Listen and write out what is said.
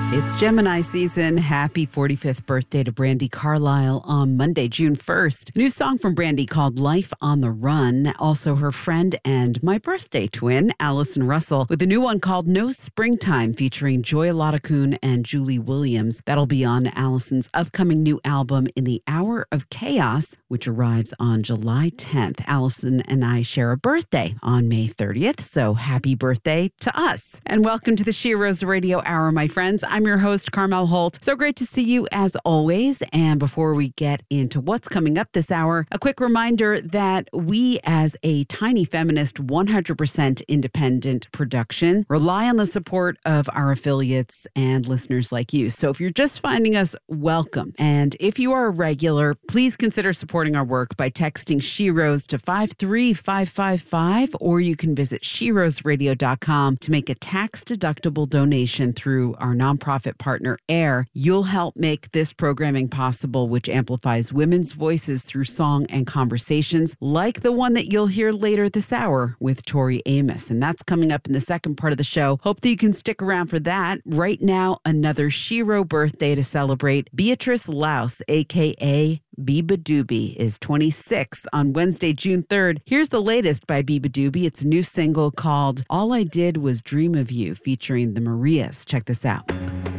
It's Gemini season. Happy 45th birthday to Brandi Carlile on Monday, June 1st. New song from Brandi called Life on the Run. Also her friend and my birthday twin, Allison Russell, with a new one called No Springtime featuring Joy Ladakun and Julie Williams. That'll be on Allison's upcoming new album In the Hour of Chaos, which arrives on July 10th. Allison and I share a birthday on May 30th, so happy birthday to us. And welcome to the She Rose Radio Hour, my friends. I'm your host, Carmel Holt. So great to see you as always. And before we get into what's coming up this hour, a quick reminder that we as a tiny feminist, 100% independent production rely on the support of our affiliates and listeners like you. So if you're just finding us, welcome. And if you are a regular, please consider supporting our work by texting She Rose to 53555, or you can visit SheRoseRadio.com to make a tax-deductible donation through our nonprofit partner AIR. You'll help make this programming possible, which amplifies women's voices through song and conversations like the one that you'll hear later this hour with Tori Amos. And that's coming up in the second part of the show. Hope that you can stick around for that. Right now, another Shiro birthday to celebrate. Beatrice Laus, a.k.a. Biba Doobie, is 26 on Wednesday, June 3rd. Here's the latest by Biba Doobie. It's a new single called All I Did Was Dream of You, featuring the Marias. Check this out.